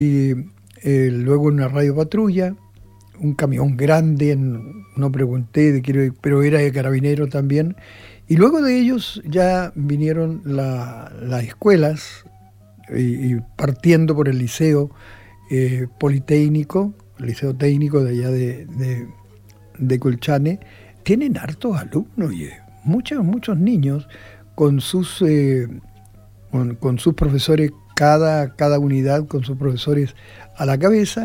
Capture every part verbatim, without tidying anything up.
y eh, luego una radio patrulla, un camión grande, no pregunté, de quiero, pero era de carabinero también. Y luego de ellos ya vinieron la, las escuelas, y, y partiendo por el liceo eh, politécnico, el liceo técnico de allá de, de, de Colchane. Tienen hartos alumnos, y muchos, muchos niños con sus, eh, con, con sus profesores, cada, cada unidad con sus profesores a la cabeza.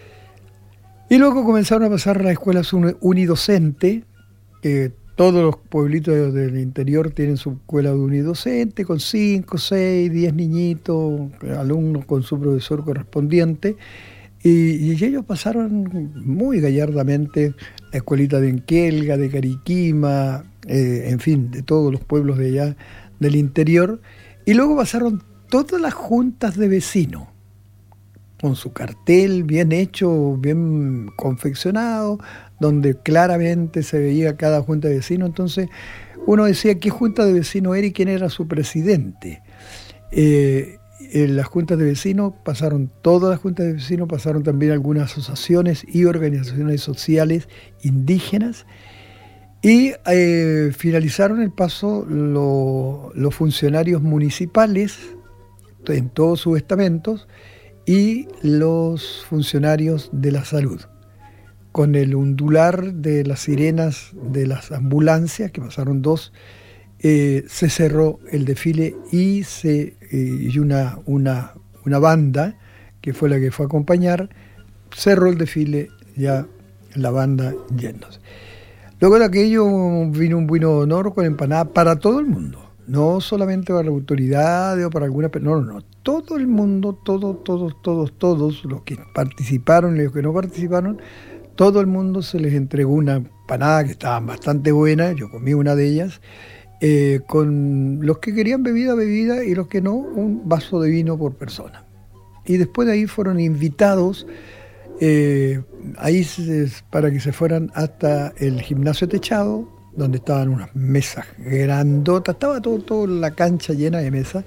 Y luego comenzaron a pasar las escuelas unidocente, que todos los pueblitos del interior tienen su escuela unidocente, con cinco, seis, diez niñitos, alumnos con su profesor correspondiente. Y, y ellos pasaron muy gallardamente la escuelita de Enquelga, de Cariquima, eh, en fin, de todos los pueblos de allá del interior. Y luego pasaron todas las juntas de vecinos, con su cartel bien hecho, bien confeccionado, donde claramente se veía cada junta de vecinos. Entonces uno decía qué junta de vecinos era y quién era su presidente. Eh, en las juntas de vecinos pasaron, todas las juntas de vecinos, pasaron también algunas asociaciones y organizaciones sociales indígenas, y eh, finalizaron el paso lo, los funcionarios municipales en todos sus estamentos, y los funcionarios de la salud. Con el ondular de las sirenas de las ambulancias, que pasaron dos, eh, se cerró el desfile y, se, eh, y una, una, una banda, que fue la que fue a acompañar, cerró el desfile ya la banda yéndose. Luego de aquello vino un vino de honor con empanada para todo el mundo. No solamente para las autoridades o para algunas personas, no, no, no, todo el mundo, todos, todos, todos, todos, los que participaron y los que no participaron, todo el mundo se les entregó una empanada que estaban bastante buena, yo comí una de ellas, eh, con los que querían bebida, bebida, y los que no, un vaso de vino por persona. Y después de ahí fueron invitados, eh, ahí se, para que se fueran hasta el gimnasio techado, donde estaban unas mesas grandotas, estaba todo, todo la cancha llena de mesas,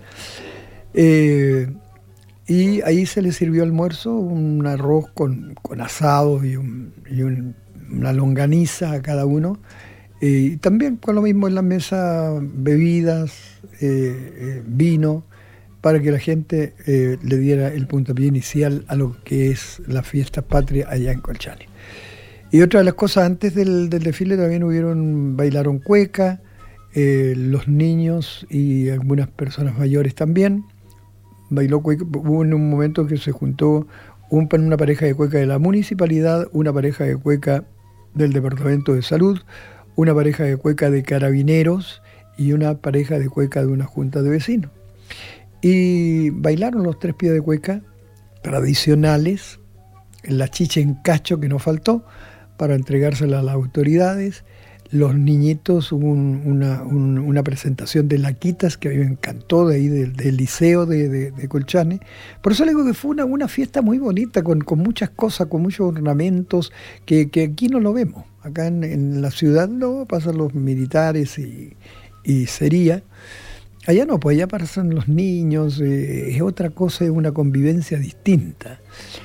eh, y ahí se les sirvió almuerzo, un arroz con, con asado y, un, y un, una longaniza a cada uno, eh, y también con lo mismo en la mesa, bebidas, eh, eh, vino, para que la gente eh, le diera el puntapié inicial a lo que es la fiesta patria allá en Colchane. Y otra de las cosas, antes del, del desfile también hubieron, bailaron cueca, eh, los niños y algunas personas mayores también. Bailó cueca, hubo en un momento que se juntó un, una pareja de cueca de la municipalidad, una pareja de cueca del Departamento de Salud, una pareja de cueca de carabineros y una pareja de cueca de una junta de vecinos. Y bailaron los tres pies de cueca tradicionales, la chicha en cacho que no faltó, para entregársela a las autoridades. Los niñitos, hubo un, una, un, una presentación de laquitas que a mí me encantó, de ahí del, del liceo de, de, de Colchane. Por eso le digo que fue una, una fiesta muy bonita, con, con muchas cosas, con muchos ornamentos, que, que aquí no lo vemos. Acá en, en la ciudad no, pasan los militares y, y sería. Allá no, pues allá pasan los niños, eh, es otra cosa, es una convivencia distinta.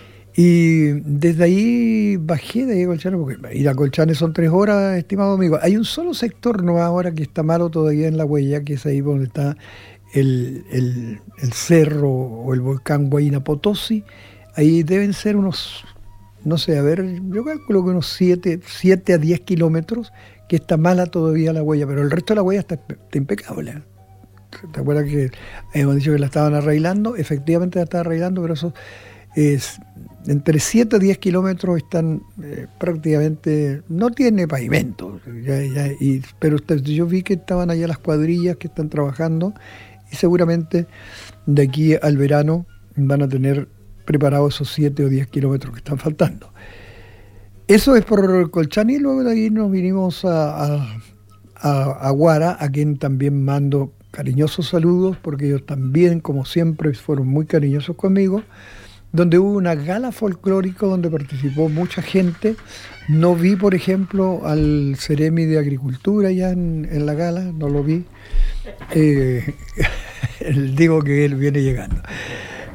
Y desde ahí bajé de Colchane, porque ir a Colchane son tres horas, estimado amigo. Hay un solo sector no ahora que está malo todavía en la huella, que es ahí donde está el, el, el cerro o el volcán Huayna Potosí. Ahí deben ser unos, no sé, a ver, yo calculo que unos siete a diez kilómetros, que está mala todavía la huella, pero el resto de la huella está, está impecable. ¿Te acuerdas que hemos dicho que la estaban arreglando? Efectivamente la estaban arreglando, pero eso es... Entre siete a diez kilómetros están eh, prácticamente, no tiene pavimento, ya, ya, y, pero usted, yo vi que estaban allá las cuadrillas que están trabajando, y seguramente de aquí al verano van a tener preparados esos siete o diez kilómetros que están faltando. Eso es por Colchane, y luego de ahí nos vinimos a, a, a, a Guara, a quien también mando cariñosos saludos, porque ellos también, como siempre, fueron muy cariñosos conmigo, donde hubo una gala folclórica donde participó mucha gente. No vi, por ejemplo, al Ceremi de Agricultura ya en, en la gala, no lo vi. Eh, digo que él viene llegando.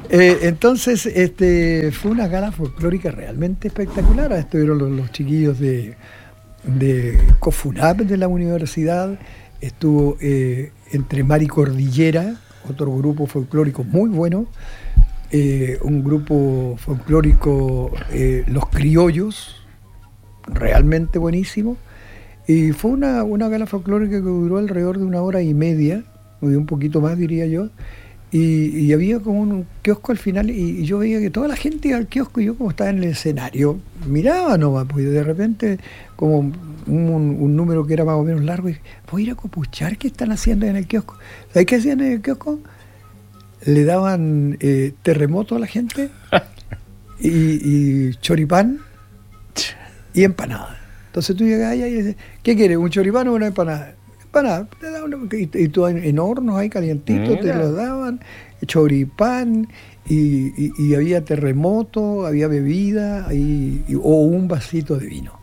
Eh, entonces, este, fue una gala folclórica realmente espectacular. Estuvieron los, los chiquillos de, de COFUNAP de la universidad, estuvo eh, Entre Mar y Cordillera, otro grupo folclórico muy bueno, eh, un grupo folclórico, eh, Los Criollos, realmente buenísimo. Y fue una, una gala folclórica que duró alrededor de una hora y media, o de un poquito más diría yo, y, y había como un kiosco al final, y, y yo veía que toda la gente iba al kiosco, y yo como estaba en el escenario, miraba nomás, pues de repente como un, un, un número que era más o menos largo, y voy a ir a copuchar qué están haciendo en el kiosco. ¿Sabes qué hacían en el kiosco? Le daban eh, terremoto a la gente, y, y choripán, y empanada. Entonces tú llegas allá y dices, ¿qué quieres? ¿Un choripán o una empanada? Empanada. Te daban una, y, y tú en, en hornos ahí calientitos te los daban, choripán, y, y, y había terremoto, había bebida, y, y, o un vasito de vino.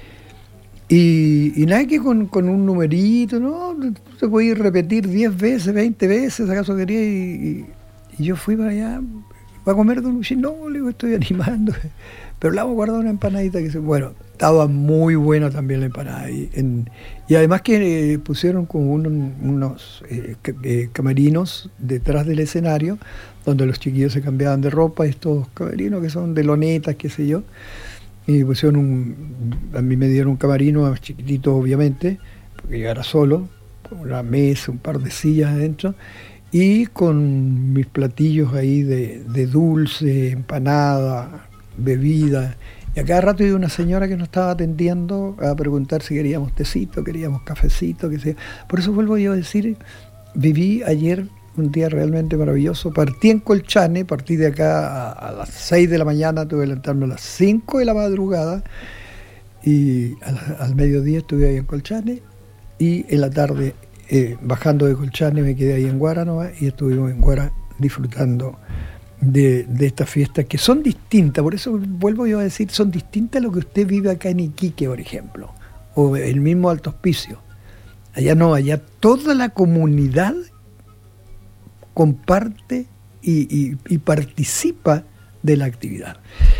Y, y nada que con, con un numerito, ¿no? Se puede ir repetir diez veces, veinte veces, acaso quería, y, y, y yo fui para allá, ¿va a comer don Luis? No, le digo, estoy animando. Pero le hago guardar una empanadita que se... Bueno, estaba muy buena también la empanada. Y, en, y además que eh, pusieron como un, unos eh, eh, camerinos detrás del escenario, donde los chiquillos se cambiaban de ropa, estos camerinos que son de lonetas, qué sé yo. Y pusieron un... A mí me dieron un camerino más chiquitito, obviamente, porque llegara solo, con una mesa, un par de sillas adentro, y con mis platillos ahí de, de dulce, empanada, bebida, y a cada rato iba una señora que nos estaba atendiendo a preguntar si queríamos tecito, queríamos cafecito, que sea. Por eso vuelvo yo a decir, viví ayer un día realmente maravilloso. Partí en Colchane, partí de acá a, a las seis de la mañana, tuve que levantarme a las cinco de la madrugada, y al, al mediodía estuve ahí en Colchane, y en la tarde, eh, bajando de Colchane, me quedé ahí en Guara nomás, y estuvimos en Guara disfrutando De, de estas fiestas que son distintas. Por eso vuelvo yo a decir, son distintas a lo que usted vive acá en Iquique, por ejemplo, o el mismo Alto Hospicio. Allá no, allá toda la comunidad comparte y, y, y participa de la actividad.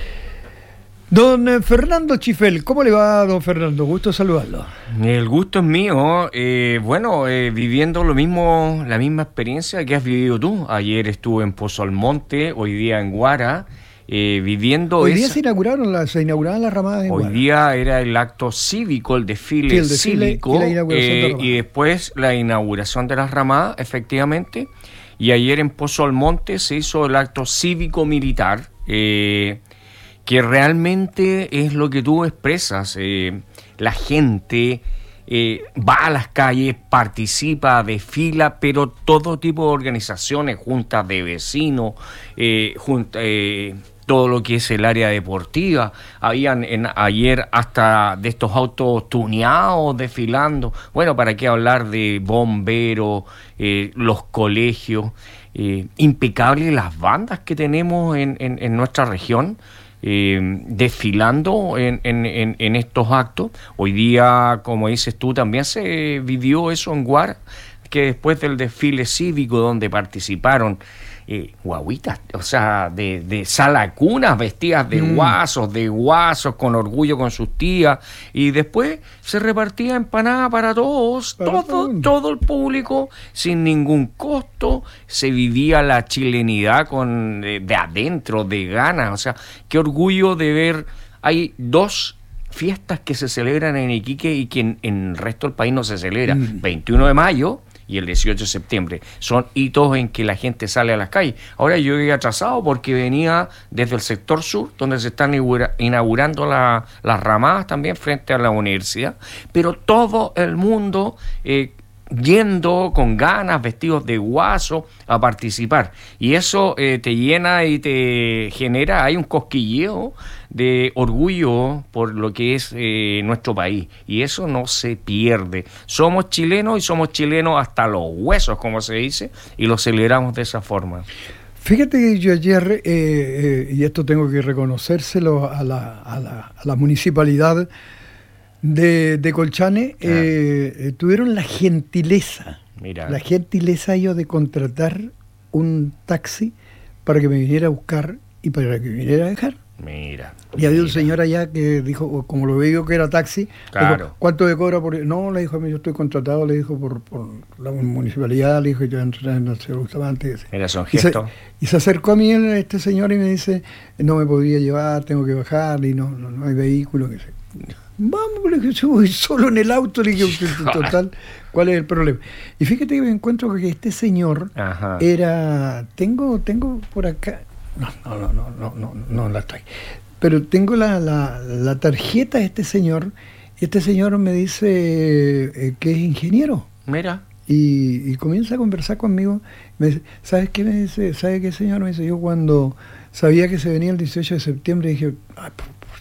Don Fernando Chifel, ¿cómo le va, don Fernando? Gusto saludarlo. El gusto es mío. Eh, bueno, eh, viviendo lo mismo, la misma experiencia que has vivido tú. Ayer estuve en Pozo Almonte, hoy día en Guara, eh, viviendo... Hoy esa... día se inauguraron, la, se inauguraban las ramadas en Hoy Guara. día era el acto cívico, el desfile, sí, el desfile cívico, y, la inauguración eh, de y después la inauguración de las ramadas, efectivamente. Y ayer en Pozo Almonte se hizo el acto cívico-militar, eh, que realmente es lo que tú expresas. Eh, la gente eh, va a las calles, participa, desfila, pero todo tipo de organizaciones, juntas de vecinos, eh, junta, eh, todo lo que es el área deportiva. Habían en, ayer hasta de estos autos tuneados desfilando. Bueno, ¿para qué hablar de bomberos, eh, los colegios? Eh, impecables las bandas que tenemos en, en, en nuestra región. Eh, desfilando en, en, en, en estos actos. Hoy día, como dices tú, también se vivió eso en Guara, que después del desfile cívico donde participaron eh, guaguitas, o sea, de, de salacunas vestidas de mm. guasos, de guasos, con orgullo con sus tías, y después se repartía empanada para todos, para todo, todo el público, sin ningún costo. Se vivía la chilenidad con de, de adentro, de ganas. O sea, qué orgullo de ver. Hay dos fiestas que se celebran en Iquique y que en, en el resto del país no se celebra. Mm. veintiuno de mayo y el dieciocho de septiembre. Son hitos en que la gente sale a las calles. Ahora yo llegué atrasado porque venía desde el sector sur, donde se están inaugurando la, las ramadas también frente a la universidad, pero todo el mundo eh, yendo con ganas, vestidos de guaso, a participar. Y eso eh, te llena y te genera, hay un cosquilleo de orgullo por lo que es eh, nuestro país. Y eso no se pierde. Somos chilenos y somos chilenos hasta los huesos, como se dice, y lo celebramos de esa forma. Fíjate que yo ayer, eh, eh, y esto tengo que reconocérselo a la, a la, a la municipalidad de, de Colchane, ah. eh, tuvieron la gentileza, Mira. la gentileza ellos de contratar un taxi para que me viniera a buscar y para que me viniera a dejar. Mira. Y había mira. un señor allá que dijo, como lo veía que era taxi, claro. dijo, ¿cuánto me cobra por...? No, le dijo a mí, yo estoy contratado, le dijo, por, por la municipalidad, le dijo, yo entré en el señor Bustamante. Era un gesto. Y se, y se acercó a mí este señor y me dice, no me podría llevar, tengo que bajar, y no, no, no hay vehículo. Que se... Vamos, le dije, yo voy solo en el auto, le dije, total, ¿cuál es el problema? Y fíjate que me encuentro que este señor Ajá. era, tengo, tengo por acá, no, no, no, no, no, no, no la estoy, pero tengo la, la, la tarjeta de este señor, y este señor me dice eh, que es ingeniero. Mira. Y, y comienza a conversar conmigo, me dice, ¿sabes qué me dice? ¿Sabe qué, señor? Me dice, yo cuando sabía que se venía el dieciocho de septiembre, dije, ay,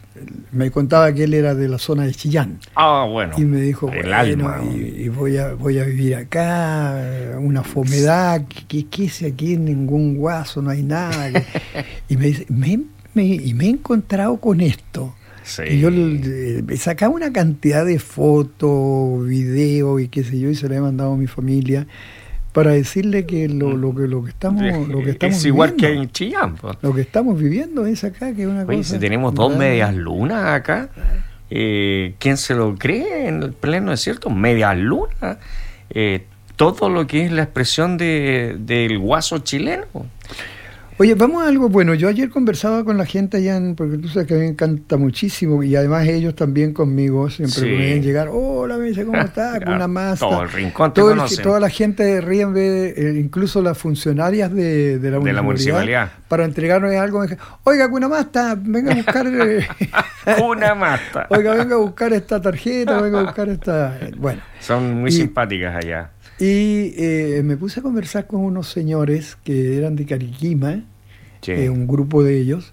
me contaba que él era de la zona de Chillán. Ah, bueno. Y me dijo, el bueno, alma. Y, y voy a voy a vivir acá, una fomedad, que qué hice aquí, ningún guaso, no hay nada. Y me dice, me, me, y me he encontrado con esto. Sí. Y yo le, le sacaba una cantidad de fotos, videos y qué sé yo, y se le he mandado a mi familia para decirle que lo, lo que lo que estamos lo que estamos es igual viviendo, que en Chillán, pues. Lo que estamos viviendo es acá, que es una Oye, cosa. Si tenemos dos medias lunas acá, eh, ¿quién se lo cree en el pleno desierto? Medias lunas, eh, todo lo que es la expresión de del guaso chileno. Oye, vamos a algo bueno. Yo ayer conversaba con la gente allá, en, porque tú sabes que a mí me encanta muchísimo, y además ellos también conmigo, siempre sí. me ven llegar, hola, me dice, ¿cómo estás? Con una masa. Todo el rincón te Todo el, conocen. Toda la gente ríe, eh, incluso las funcionarias de, de, la, de municipalidad, la municipalidad, para entregarnos algo, me dije, oiga, Cuna Masta, venga a buscar... Cuna Masta. Oiga, venga a buscar esta tarjeta, venga a buscar esta... Bueno. Son muy y, simpáticas allá. Y eh, me puse a conversar con unos señores que eran de Cariquima, sí. eh, un grupo de ellos,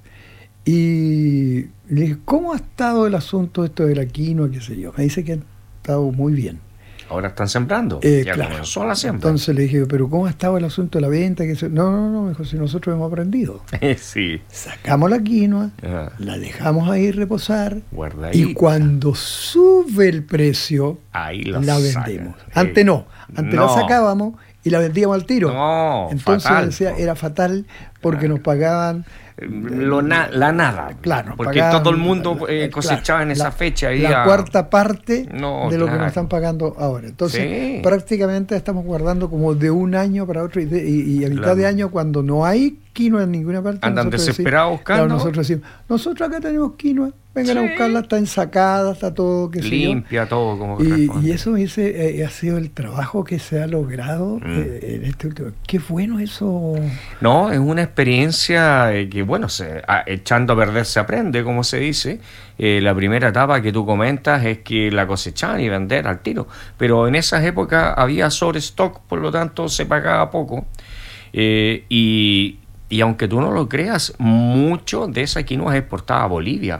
y le dije, ¿cómo ha estado el asunto esto de la quinoa, qué sé yo? Me dice que ha estado muy bien. Ahora están sembrando, eh, ya claro. comenzó la siembra. Entonces le dije, ¿pero cómo ha estado el asunto de la venta? Que se... No, no, no, me dijo, si nosotros hemos aprendido. Sí. Sacamos la quinoa, Ajá. la dejamos ahí reposar, Guardadita. Y cuando sube el precio, ahí la vendemos. Sacan. Antes eh. no, antes no. la sacábamos y la vendíamos al tiro. No, Entonces fatal. decía, era fatal porque claro. nos pagaban Lo na, la nada, claro, porque pagaban, todo el mundo eh, cosechaba claro, en esa la, fecha y la a... cuarta parte no, de lo claro. que nos están pagando ahora. Entonces sí. prácticamente estamos guardando como de un año para otro y, de, y, y a mitad claro. de año cuando no hay quinoa en ninguna parte andan desesperados decimos, buscando. Claro, nosotros decimos, nosotros acá tenemos quinoa, vengan sí. a buscarla, está ensacada, está todo que limpia, todo como y, y eso me dice, eh, ha sido el trabajo que se ha logrado mm. eh, en este último. Qué bueno eso. No, es una experiencia eh, que bueno, se, a, echando a perder se aprende, como se dice. Eh, la primera etapa que tú comentas es que la cosechaban y vender al tiro, pero en esas épocas había sobrestock, por lo tanto se pagaba poco. Eh, y Y aunque tú no lo creas, mucho de esa quinoa es exportada a Bolivia.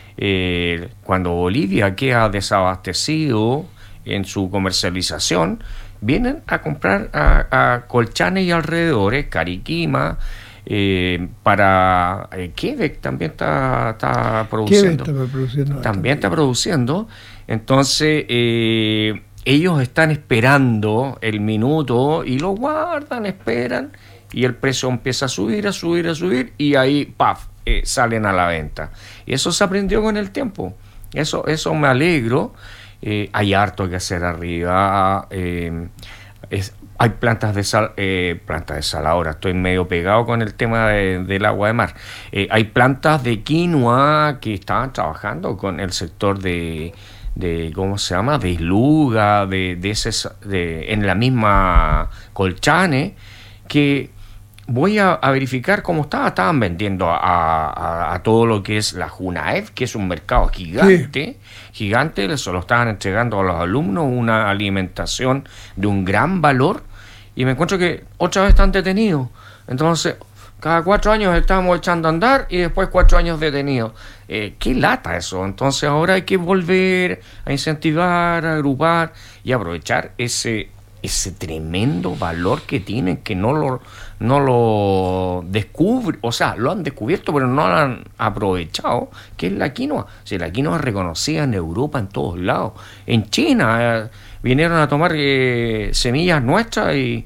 Eh, cuando Bolivia queda desabastecido en su comercialización, vienen a comprar a, a Colchane y alrededores, Cariquima, eh, para eh, Quebec también está, está produciendo. Quebec está produciendo. También está produciendo. Entonces, eh, ellos están esperando el minuto y lo guardan, esperan. Y el precio empieza a subir, a subir, a subir, y ahí, ¡paf!, eh, salen a la venta. Y eso se aprendió con el tiempo. Eso, eso me alegro. Eh, hay harto que hacer arriba. Eh, es, hay plantas de sal, eh, plantas de sal. Ahora estoy medio pegado con el tema de, del agua de mar. Eh, hay plantas de quinoa que estaban trabajando con el sector de, de ¿cómo se llama?, de Isluga, de, de ese, de, en la misma Colchane, que voy a, a verificar cómo estaba. Estaban vendiendo a, a, a todo lo que es la Junaed, que es un mercado gigante, sí. gigante, se lo estaban entregando a los alumnos, una alimentación de un gran valor, y me encuentro que otra vez están detenidos. Entonces, cada cuatro años estamos echando a andar y después cuatro años detenidos. Eh, qué lata eso. Entonces ahora hay que volver a incentivar, a agrupar y aprovechar ese ese tremendo valor que tienen, que no lo, no lo descubre, o sea, lo han descubierto, pero no lo han aprovechado, que es la quinoa. Si la quinoa es reconocida en Europa, en todos lados. En China eh, vinieron a tomar eh, semillas nuestras y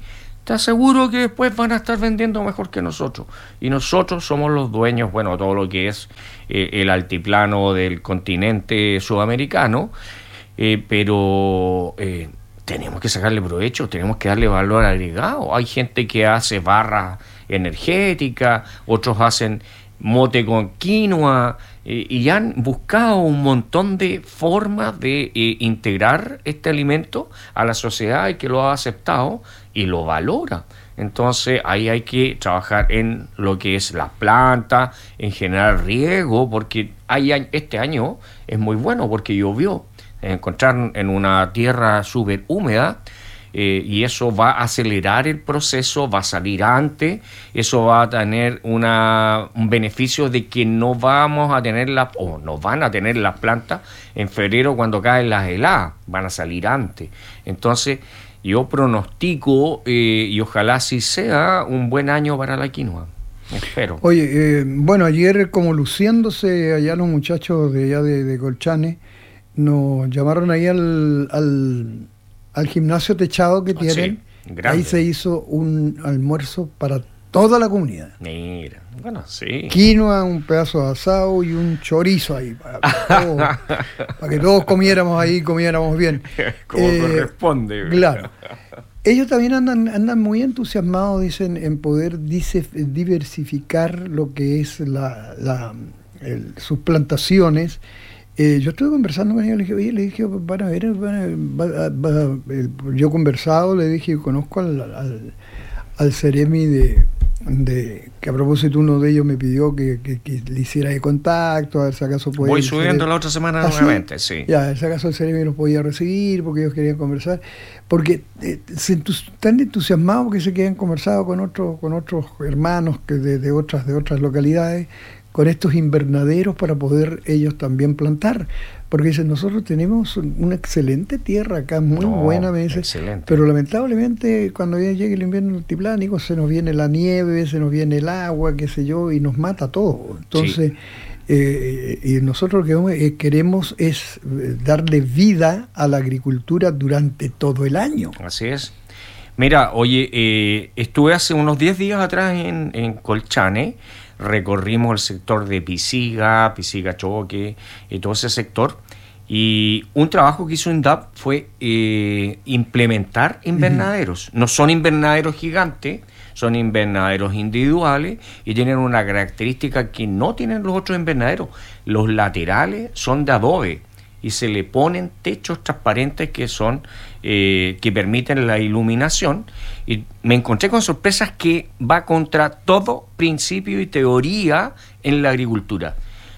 te aseguro que después van a estar vendiendo mejor que nosotros. Y nosotros somos los dueños, bueno, todo lo que es eh, el altiplano del continente sudamericano, eh, pero eh, tenemos que sacarle provecho, tenemos que darle valor agregado. Hay gente que hace barras energéticas, otros hacen mote con quinoa, eh, y han buscado un montón de formas de eh, integrar este alimento a la sociedad y que lo ha aceptado y lo valora. Entonces ahí hay que trabajar en lo que es las plantas, en generar riego, porque hay, este año es muy bueno porque llovió. Encontrar en una tierra súper húmeda, Eh, y eso va a acelerar el proceso, va a salir antes, eso va a tener una, un beneficio de que no vamos a tener la, o no van a tener las plantas en febrero cuando caen las heladas, van a salir antes. Entonces yo pronostico, eh, y ojalá así sea, un buen año para la quinoa. Espero. Oye, eh, bueno, ayer como luciéndose allá los muchachos de allá de, de Colchane, nos llamaron ahí al... al al gimnasio techado que tienen, sí, ahí se hizo un almuerzo para toda la comunidad. Mira, bueno, sí. Quinoa, un pedazo de asado y un chorizo ahí, para, para, todo, para que todos comiéramos ahí, comiéramos bien. Como eh, corresponde. Claro. Ellos también andan, andan muy entusiasmados, dicen, en poder dice, diversificar lo que es la, la el, sus plantaciones. Eh, yo estuve conversando con ellos, le dije, oye, le dije, van a ver, van a, va, va, el, yo he conversado, le dije, conozco al, al, al Ceremi de, de, que a propósito uno de ellos me pidió que, que, que le hiciera de contacto, a ver si acaso podía... Voy subiendo la otra semana ¿Ah, nuevamente, sí? sí. Ya, a ver si acaso el Ceremi los podía recibir, porque ellos querían conversar, porque eh, se entus, están entusiasmados porque se quedan conversado con otros con otros hermanos que de, de otras de otras localidades, con estos invernaderos para poder ellos también plantar, porque dicen, nosotros tenemos una excelente tierra acá, muy no, buena, me dicen, pero lamentablemente cuando llegue el invierno altiplánico se nos viene la nieve, se nos viene el agua, qué sé yo, y nos mata todo. Entonces, sí. eh, y nosotros lo que queremos es darle vida a la agricultura durante todo el año. Así es. Mira, oye, eh, estuve hace unos diez días atrás en, en Colchane. Recorrimos el sector de Pisiga, Pisiga Choque, y todo ese sector. Y un trabajo que hizo INDAP fue eh, implementar invernaderos. Uh-huh. No son invernaderos gigantes, son invernaderos individuales y tienen una característica que no tienen los otros invernaderos. Los laterales son de adobe y se le ponen techos transparentes que son eh, que permiten la iluminación, y me encontré con sorpresas que va contra todo principio y teoría en la agricultura.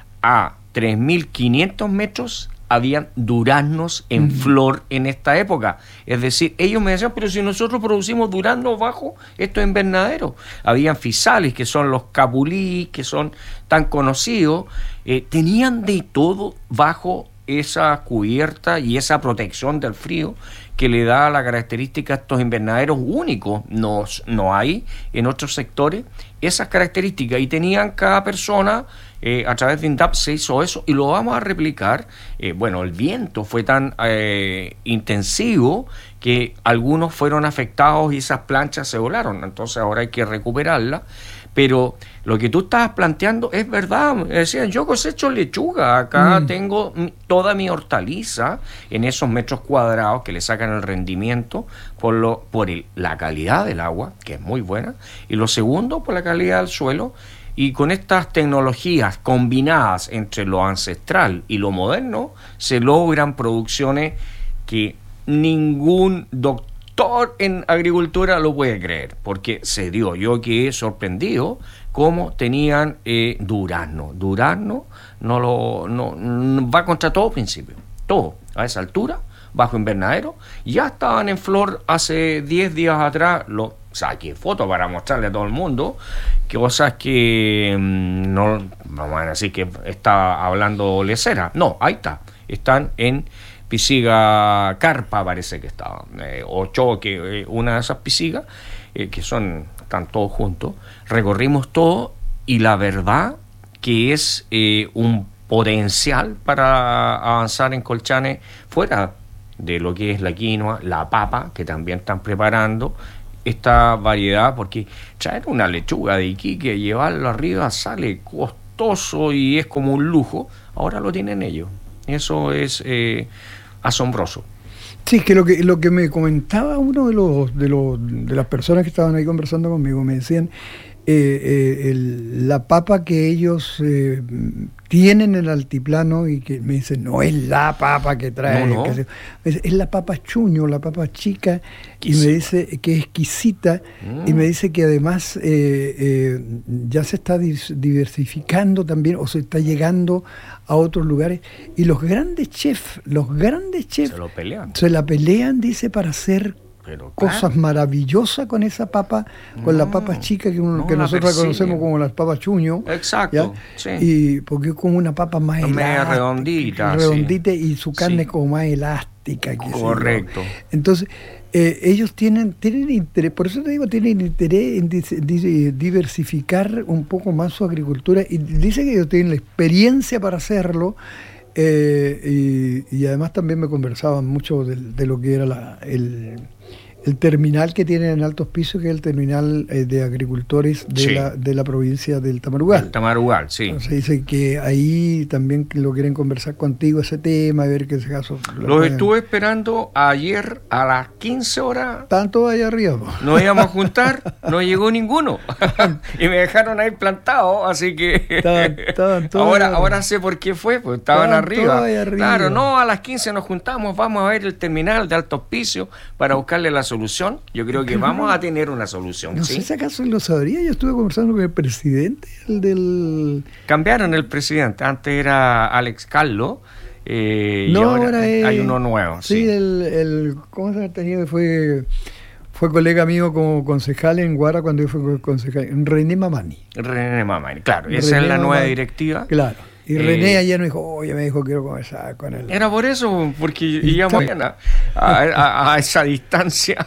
A tres mil quinientos metros habían duraznos en mm. flor en esta época. Es decir, ellos me decían, pero si nosotros producimos duraznos bajo estos invernaderos. Habían fisales, que son los capulí, que son tan conocidos. Eh, tenían de todo bajo esa cubierta y esa protección del frío que le da la característica a estos invernaderos únicos. No, no hay en otros sectores esas características, y tenían cada persona, eh, a través de INDAP se hizo eso, y lo vamos a replicar. Eh, bueno, el viento fue tan eh, intensivo que algunos fueron afectados y esas planchas se volaron, entonces ahora hay que recuperarlas. Pero lo que tú estabas planteando es verdad. Decían, yo cosecho lechuga, acá mm. tengo toda mi hortaliza en esos metros cuadrados que le sacan el rendimiento por, lo, por el, la calidad del agua, que es muy buena, y lo segundo, por la calidad del suelo. Y con estas tecnologías combinadas entre lo ancestral y lo moderno, se logran producciones que ningún doctor en agricultura lo puede creer, porque se dio. Yo quedé sorprendido cómo tenían eh, durazno. Durazno no lo no, no va contra todo principio. Todo a esa altura, bajo invernadero. Ya estaban en flor hace diez días atrás. Lo saqué fotos para mostrarle a todo el mundo. Que cosas que mmm, no vamos a decir que está hablando lecera. No, ahí está. Están en Pisiga Carpa, parece que estaba, eh, o Choque, eh, una de esas pisigas, eh, que son, están todos juntos. Recorrimos todo, y la verdad que es eh, un potencial para avanzar en Colchane, fuera de lo que es la quinoa, la papa, que también están preparando, esta variedad, porque traer una lechuga de Iquique, llevarlo arriba sale costoso y es como un lujo. Ahora lo tienen ellos. Eso es eh, asombroso. Sí, es que lo que lo que me comentaba uno de los de los de las personas que estaban ahí conversando conmigo, me decían eh, eh, el, la papa que ellos eh, tienen en el altiplano, y que me dicen, no es la papa que trae, no, no. Que se, dice, es la papa chuño, la papa chica, y me dice que es exquisita, mm. y me dice que además eh, eh, ya se está diversificando también, o se está llegando a otros lugares, y los grandes chefs, los grandes chefs se lo pelean. Se la pelean, dice, para hacer Pero, cosas claro. maravillosas con esa papa, con no, la papa chica que, uno, no que nosotros la conocemos como las papas chuño. Exacto. Sí. Y porque es como una papa más elástica, redondita, redondita sí. y su carne sí. es como más elástica. Correcto. Entonces, eh, ellos tienen, tienen interés, por eso te digo, tienen interés en dis, dis, diversificar un poco más su agricultura, y dice que ellos tienen la experiencia para hacerlo. Eh, y, y además también me conversaban mucho de, de lo que era la, el, el terminal que tienen en Altos Pisos, que es el terminal eh, de agricultores de, sí. la, de la provincia del Tamarugal. El Tamarugal, sí. Entonces dice que ahí también lo quieren conversar contigo ese tema, a ver qué ese caso. Lo Los pueden... estuve esperando ayer a las quince horas. Estaban todos allá arriba. Po. Nos íbamos a juntar, no llegó ninguno. Y me dejaron ahí plantado, así que... Estaban, estaban todos ahora, ahora sé por qué fue, pues estaban, estaban arriba. arriba. Claro, no, a las quince nos juntamos, vamos a ver el terminal de Altos Pisos para buscarle la solución. Yo creo que vamos a tener una solución. No ¿sí? sé si acaso lo sabría. Yo estuve conversando con el presidente el del... Cambiaron el presidente. Antes era Alex Carlos. Eh, no, y ahora, ahora es, hay uno nuevo. Sí, sí. El, el... ¿Cómo se ha tenido? Fue... Fue colega mío como concejal en Guara cuando yo fui concejal. René Mamani. René Mamani, claro. René esa es la Mamani. Nueva directiva. Claro. Y eh, René ayer me dijo, oye, me dijo, quiero conversar con él. Era por eso, porque íbamos a, a, a, a esa distancia.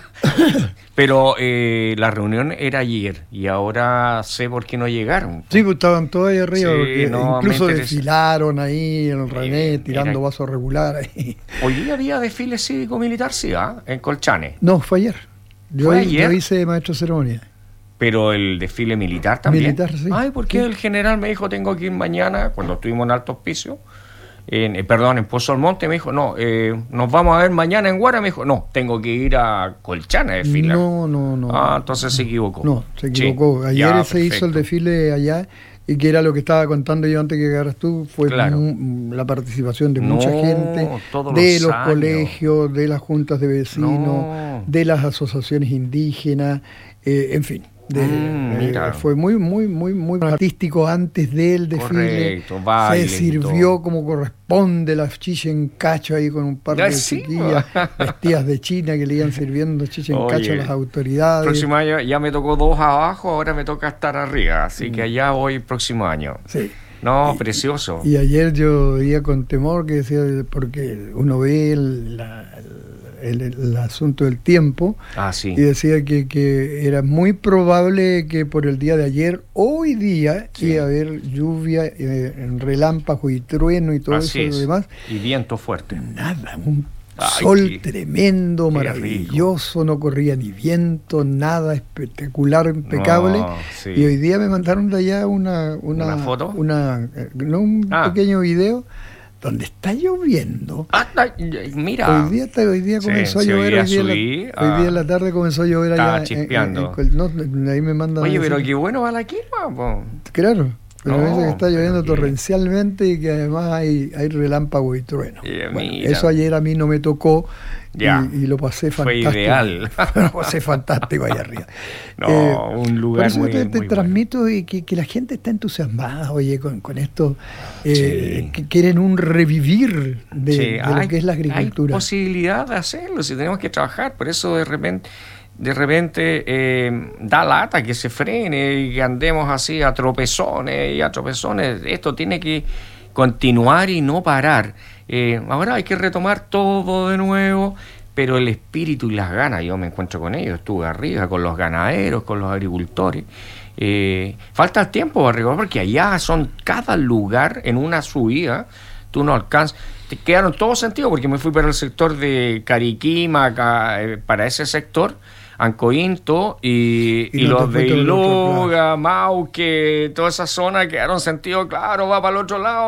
Pero eh, la reunión era ayer y ahora sé por qué no llegaron. Sí, pues estaban todos ahí arriba, sí, porque no, incluso desfilaron ahí en el René, eh, tirando era... vasos regular ahí. Hoy había desfile cívico-militar, sí, ¿eh? En Colchane. No, fue ayer. Yo, ¿Fue ayer? Yo hice maestro de ceremonia. Pero el desfile militar también. Militar, sí. Ay, porque sí. El general me dijo, tengo que ir mañana, cuando estuvimos en Altos Pisos, en, eh, perdón, en Pozo Almonte, me dijo, no, eh, nos vamos a ver mañana en Guara, me dijo, no, tengo que ir a Colchane a desfilar. No, no, no. Ah, entonces se equivocó. No, se equivocó. Sí. Ayer ya, se perfecto. Hizo el desfile allá, y que era lo que estaba contando yo antes que llegaras tú, fue claro. m- la participación de mucha no, gente, de los, los colegios, de las juntas de vecinos, no. de las asociaciones indígenas, eh, en fin. De, mm, eh, fue muy muy muy muy artístico antes del desfile. Correcto, baile, se sirvió como corresponde la chicha en cacho ahí con un par de sí, chiquillas vestidas de China que le iban sirviendo chicha en Oye, cacho a las autoridades. Próximo año ya me tocó dos abajo, ahora me toca estar arriba, así mm. que allá voy próximo año. Sí. No, y, precioso. Y ayer yo veía con temor que decía, porque uno ve el, la, el, el, el asunto del tiempo, ah, sí. y decía que, que era muy probable que por el día de ayer, hoy día, sí. iba a haber lluvia, eh, relámpago y trueno y todo Así eso es. y demás. Y viento fuerte. Nada, un Ay, sol qué, tremendo, qué maravilloso, rico. No corría ni viento, nada, espectacular, impecable. No, sí. Y hoy día me mandaron de allá una una, ¿Una foto, una, no, un ah. pequeño video donde está lloviendo. Ah, mira. Hoy día está, hoy día comenzó sí, a llover, hoy día, subí, la, ah, hoy día en la tarde comenzó a llover allá. Chispeando. En, en, no, ahí me mandan. Oye, pero qué bueno va la quinoa, po. Claro. Pero no, a veces que está lloviendo okay. torrencialmente y que además hay, hay relámpago y trueno. Yeah, bueno, eso ayer a mí no me tocó yeah. y, y lo pasé fantástico. Fue ideal. Lo pasé fantástico allá arriba. No, eh, un lugar por eso muy, te, te muy transmito bueno. que, que la gente está entusiasmada, oye, con, con esto. Eh, sí. Que quieren un revivir de, sí. de hay, lo que es la agricultura. Hay posibilidad de hacerlo, si tenemos que trabajar. Por eso de repente... de repente eh, da lata que se frene y que andemos así a tropezones y a tropezones. Esto tiene que continuar y no parar. Eh, ahora hay que retomar todo de nuevo, pero el espíritu y las ganas, yo me encuentro con ellos, estuve arriba con los ganaderos, con los agricultores. Eh, falta el tiempo para recordar, porque allá son cada lugar en una subida, tú no alcanzas. Te quedaron todos sentidos, porque me fui para el sector de Cariquima, acá, eh, para ese sector. Ancointo y, y, y los de Iloga, Mauque, toda esa zona quedaron sentido, claro, va para el otro lado.